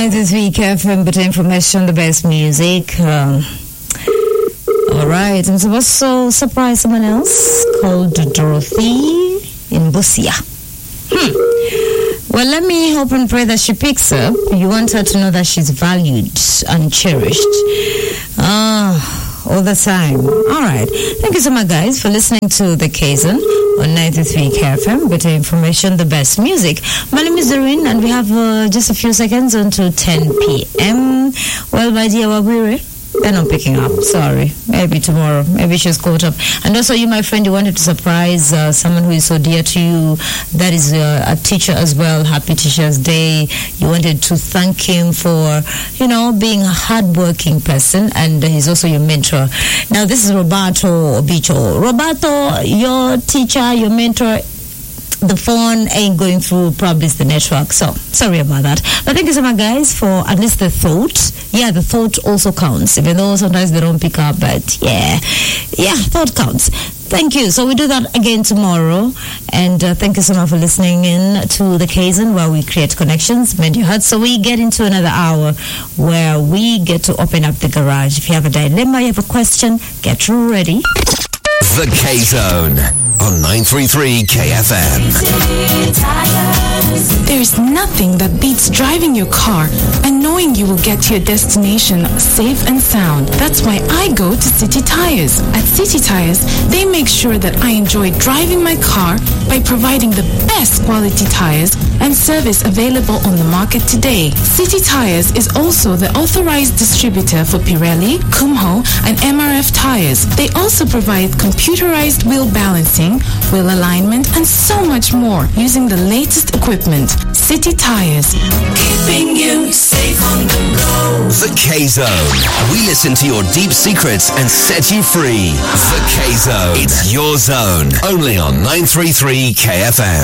This week, FM, but information, the best music. All right, I'm supposed to surprise someone else called Dorothy in Busia. Well, let me hope and pray that she picks up. You want her to know that she's valued and cherished. All the time. All right. Thank you so much, guys, for listening to The Kazon on 93 KFM. Better information, the best music. My name is Doreen, and we have just a few seconds until 10 p.m. Well, my dear Wabire, they're not picking up. Sorry. Maybe tomorrow. Maybe she's caught up. And also, you, my friend, you wanted to surprise someone who is so dear to you. That is a teacher as well. Happy Teacher's Day. You wanted to thank him for, being a hardworking person. And he's also your mentor. Now, this is Roberto Obicho. Roberto, your teacher, your mentor, the phone ain't going through, probably it's the network, so sorry about that. But thank you so much, guys, for at least the thought. Yeah, the thought also counts, even though sometimes they don't pick up, but yeah, thought counts. Thank you. So we do that again tomorrow, and thank you so much for listening in to The Kazon, where we create connections, mend your heart. So we get into another hour where we get to open up the garage. If you have a dilemma, you have a question, get ready. The Kazon on 933 KFM. There's nothing that beats driving your car and knowing you will get to your destination safe and sound. That's why I go to City Tires. At City Tires, they make sure that I enjoy driving my car by providing the best quality tires and service available on the market today. City Tires is also the authorized distributor for Pirelli, Kumho, and MRF tires. They also provide computerized wheel balancing, wheel alignment, and so much more using the latest equipment. City Tires, keeping you safe on the go. The Kazon. We listen to your deep secrets and set you free. The Kazon. It's your zone. Only on 933 KFM.